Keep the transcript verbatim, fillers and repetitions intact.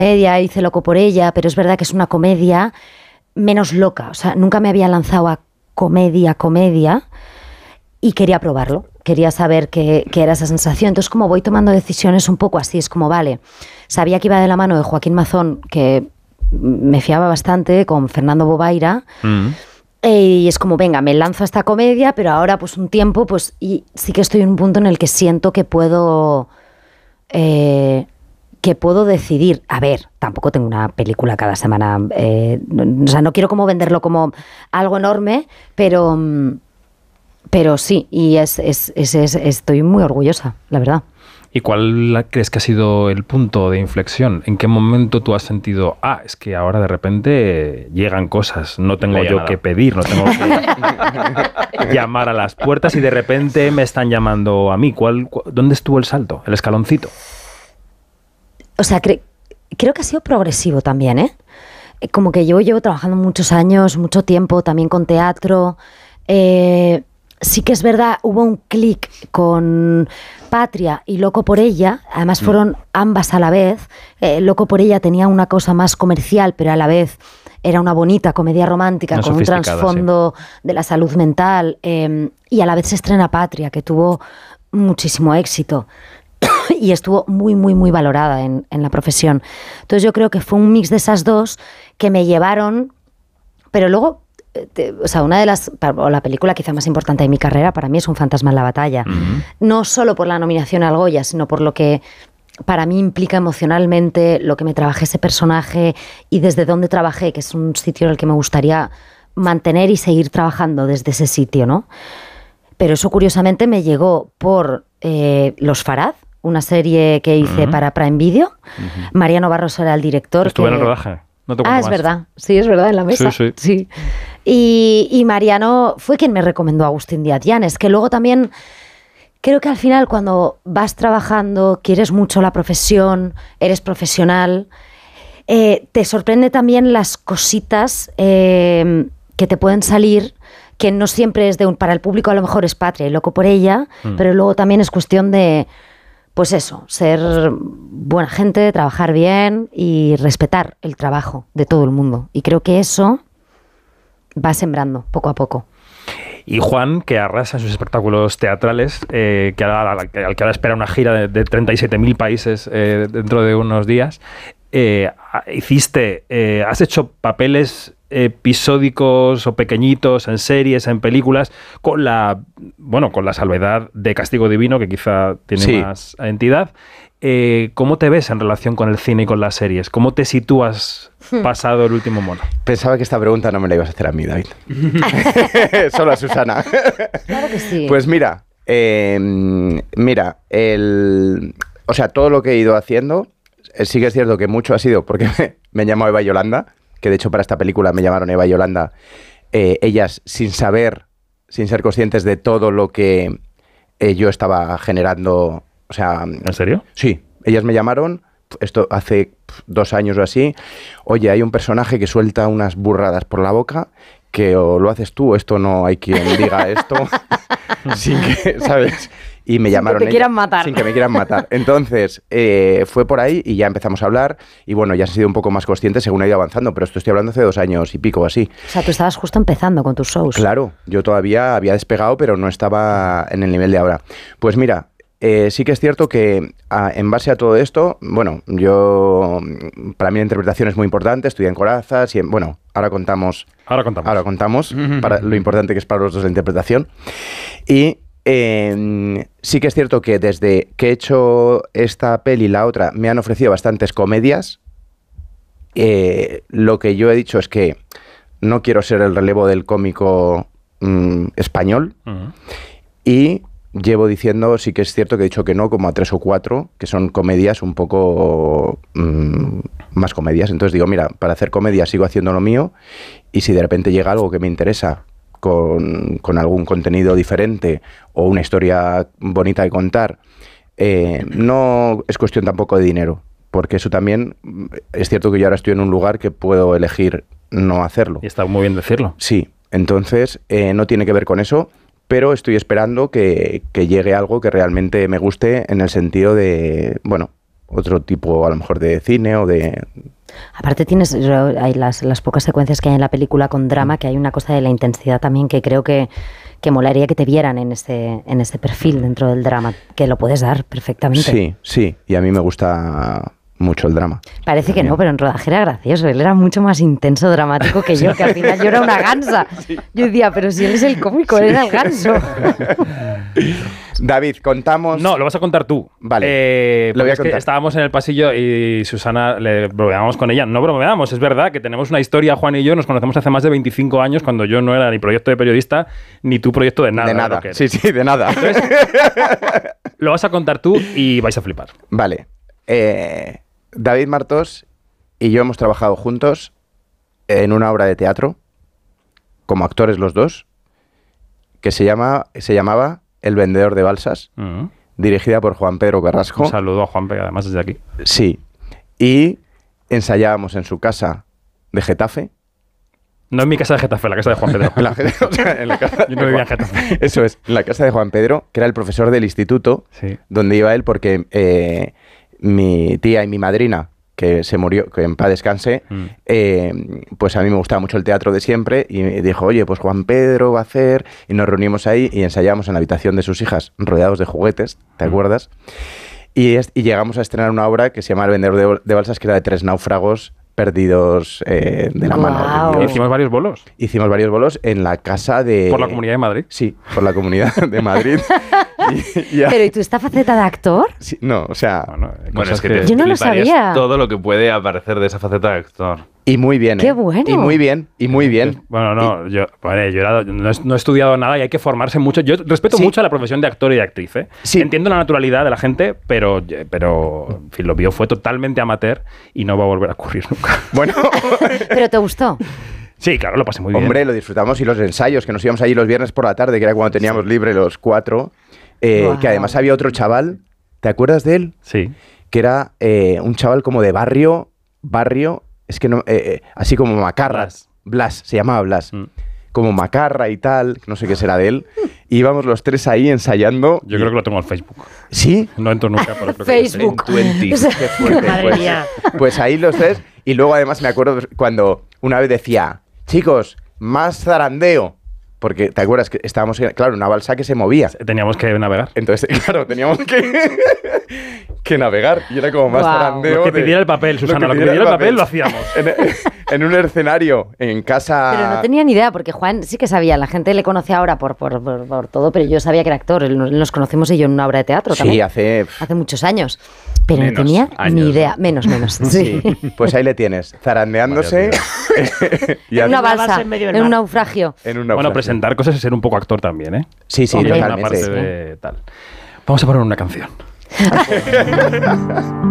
comedia, hice Loco por ella, pero es verdad que es una comedia menos loca. O sea, nunca me había lanzado a comedia, comedia, y quería probarlo. Quería saber qué, qué era esa sensación. Entonces, como voy tomando decisiones un poco así, es como, vale, sabía que iba de la mano de Joaquín Mazón, que me fiaba bastante, con Fernando Bobaira, mm. y es como, venga, me lanzo a esta comedia, pero ahora pues un tiempo, pues y sí que estoy en un punto en el que siento que puedo... Eh, que puedo decidir, a ver, tampoco tengo una película cada semana, eh, no, o sea, no quiero como venderlo como algo enorme, pero, pero sí, y es, es, es, es, estoy muy orgullosa, la verdad. ¿Y cuál crees que ha sido el punto de inflexión? ¿En qué momento tú has sentido, ah, es que ahora de repente llegan cosas, no tengo yo que pedir, no tengo que llamar a las puertas y de repente me están llamando a mí? ¿Cuál, cu- ¿Dónde estuvo el salto, el escaloncito? O sea, cre- creo que ha sido progresivo también, ¿eh? Como que yo llevo trabajando muchos años, mucho tiempo, también con teatro. Eh, sí que es verdad, hubo un clic con Patria y Loco por ella. Además fueron ambas a la vez. Eh, Loco por ella tenía una cosa más comercial, pero a la vez era una bonita comedia romántica Muy con un trasfondo sí. de la salud mental. Eh, y a la vez se estrena Patria, que tuvo muchísimo éxito. Y estuvo muy, muy, muy valorada en, en la profesión. Entonces yo creo que fue un mix de esas dos que me llevaron, pero luego, te, o sea, una de las, o la película quizá más importante de mi carrera para mí es Un fantasma en la batalla. Uh-huh. No solo por la nominación al Goya, sino por lo que para mí implica emocionalmente, lo que me trabajé ese personaje y desde dónde trabajé, que es un sitio en el que me gustaría mantener y seguir trabajando desde ese sitio, ¿no? Pero eso curiosamente me llegó por eh, Los Farad, una serie que hice uh-huh. para Prime Video. Uh-huh. Mariano Barros era el director. Estuve que... en el rodaje. No te ah, es más. verdad. Sí, es verdad, en la mesa. Sí, sí. sí. Y, y Mariano fue quien me recomendó a Agustín Díaz Llanes, que luego también creo que al final cuando vas trabajando, quieres mucho la profesión, eres profesional, eh, te sorprende también las cositas eh, que te pueden salir, que no siempre es de un... Para el público a lo mejor es Patria y Loco por ella, mm. pero luego también es cuestión de... Pues eso, ser buena gente, trabajar bien y respetar el trabajo de todo el mundo. Y creo que eso va sembrando poco a poco. Y Juan, que arrasa en sus espectáculos teatrales, eh, que ahora, al que ahora espera una gira de, de treinta y siete mil países eh, dentro de unos días, eh, hiciste, eh, has hecho papeles episódicos o pequeñitos en series, en películas, con la bueno, con la salvedad de Castigo Divino, que quizá tiene sí. más entidad. Eh, ¿Cómo te ves en relación con el cine y con las series? ¿Cómo te sitúas pasado el último mono? Pensaba que esta pregunta no me la ibas a hacer a mí, David. Solo a Susana. Claro que sí. Pues mira, eh, mira, el, o sea, todo lo que he ido haciendo, sí que es cierto que mucho ha sido porque me, me he llamado Eva Yolanda, que de hecho para esta película me llamaron Eva y Yolanda, eh, ellas sin saber, sin ser conscientes de todo lo que eh, yo estaba generando, o sea... ¿En serio? Sí, ellas me llamaron, esto hace dos años o así, oye, hay un personaje que suelta unas burradas por la boca, que o lo haces tú o esto no hay quien diga esto, sin que, ¿sabes?, y me sin llamaron que te ellos, quieran matar. Sin que me quieran matar. Entonces, eh, fue por ahí y ya empezamos a hablar y bueno, ya he sido un poco más consciente según he ido avanzando, pero esto estoy hablando hace dos años y pico o así. O sea, tú estabas justo empezando con tus shows. Claro, yo todavía había despegado, pero no estaba en el nivel de ahora. Pues mira, eh, sí que es cierto que a, en base a todo esto, bueno, yo, para mí la interpretación es muy importante, estudié en Corazas y en, bueno, ahora contamos. Ahora contamos. Ahora contamos, para lo importante que es para los dos la interpretación. Y Eh, sí que es cierto que desde que he hecho esta peli y la otra me han ofrecido bastantes comedias. Eh, lo que yo he dicho es que no quiero ser el relevo del cómico mmm, español. Uh-huh. Y llevo diciendo, sí que es cierto que he dicho que no, como a tres o cuatro, que son comedias un poco mmm, más comedias. Entonces digo, mira, para hacer comedia sigo haciendo lo mío y si de repente llega algo que me interesa Con, con algún contenido diferente o una historia bonita de contar, eh, no es cuestión tampoco de dinero, porque eso también es cierto que yo ahora estoy en un lugar que puedo elegir no hacerlo. Y está muy bien decirlo. Sí, entonces eh, no tiene que ver con eso, pero estoy esperando que, que llegue algo que realmente me guste en el sentido de, bueno, otro tipo, a lo mejor, de cine o de... Aparte tienes hay las, las pocas secuencias que hay en la película con drama, que hay una cosa de la intensidad también que creo que, que molaría que te vieran en ese, en ese perfil dentro del drama, que lo puedes dar perfectamente. Sí, sí, y a mí me gusta mucho el drama. Parece que no, pero en rodaje era gracioso. Él era mucho más intenso, dramático que yo, que al final yo era una gansa. Yo decía, pero si él es el cómico, él era el ganso. David, contamos... No, lo vas a contar tú. Vale, eh, lo voy a es que contar. estábamos en el pasillo y Susana, le bromeábamos con ella. No bromeábamos, es verdad que tenemos una historia, Juan y yo, nos conocemos hace más de veinticinco años, cuando yo no era ni proyecto de periodista, ni tu proyecto de nada. De nada, sí, sí, de nada. Entonces, lo vas a contar tú y vais a flipar. Vale. Eh, David Martos y yo hemos trabajado juntos en una obra de teatro, como actores los dos, que se, llama, se llamaba El vendedor de balsas, Uh-huh. dirigida por Juan Pedro Carrasco. Un saludo a Juanpe, además, desde aquí. Sí. Y ensayábamos en su casa de Getafe. No en mi casa de Getafe, en la casa de Juan Pedro. En la, o sea, en la casa Yo no vivía en Getafe. Eso es, en la casa de Juan Pedro, que era el profesor del instituto, Sí. donde iba él porque eh, mi tía y mi madrina, que se murió, que en paz descanse, Mm. eh, pues a mí me gustaba mucho el teatro de siempre y me dijo, oye, pues Juan Pedro va a hacer, y nos reunimos ahí y ensayamos en la habitación de sus hijas, rodeados de juguetes, ¿te Mm. acuerdas? Y, es- y llegamos a estrenar una obra que se llama El vendedor de, bol- de balsas, que era de tres náufragos perdidos eh, de la Guau. mano. de Dios. Hicimos varios bolos Hicimos varios bolos en la casa de... por la Comunidad de Madrid. Sí, por la Comunidad de Madrid. Y- y- Pero ¿y tú esta faceta de actor? sí, no, o sea, Bueno, eh, Bueno, cosas es que, te Yo no lo fliparías sabía. todo lo que puede aparecer de esa faceta de actor. y muy bien, ¡Qué ¿eh? bueno! Y muy bien, y muy bien. Bueno, no, yo, vale, yo era- no, he, no he estudiado nada y hay que formarse mucho. Yo respeto Sí. mucho a la profesión de actor y de actriz. ¿eh? Sí. Entiendo la naturalidad de la gente, pero, pero en fin, lo mío fue totalmente amateur y no va a volver a ocurrir nunca. Bueno, ¿Pero te gustó? Sí, claro, lo pasé muy bien. hombre, lo disfrutamos y los ensayos, que nos íbamos allí los viernes por la tarde, que era cuando teníamos libre los cuatro, eh, Guau. que además había otro chaval, ¿te acuerdas de él? Sí. Que era eh, un chaval como de barrio, barrio, es que no, eh, eh, así como macarra. Blas. Blas, se llamaba Blas. Mm. Como macarra y tal, no sé qué será de él. Y íbamos los tres ahí ensayando. Yo creo que lo tengo en Facebook. ¿Sí? No entro nunca, pero creo que Facebook. En veinte. O sea, Qué fuerte, madre pues, mía. pues ahí los tres. Y luego además me acuerdo cuando una vez decía, chicos, más zarandeo. Porque te acuerdas que estábamos, en, claro, una balsa que se movía. teníamos que navegar. Entonces, claro, teníamos que, que navegar. Y era como más Guau. zarandeo. Lo que de- pidiera el papel, Susana, lo que pidiera pidiera el papel lo hacíamos. En, en un escenario, en casa... Pero no tenía ni idea, porque Juan sí que sabía, la gente le conoce ahora por, por, por, por todo, pero yo sabía que era actor. Él- Nos conocimos y yo en una obra de teatro Sí, también. hace... Hace muchos años. Pero Menos no tenía años, ni ¿no? idea. Menos, menos. Sí. Sí, pues ahí le tienes, zarandeándose. y En una hace- balsa, en medio del en un mar. naufragio. en una Bueno, frase. presentar cosas es ser un poco actor también, ¿eh? Sí, sí, Hombre, Una totalmente. parte de tal. Vamos a poner una canción.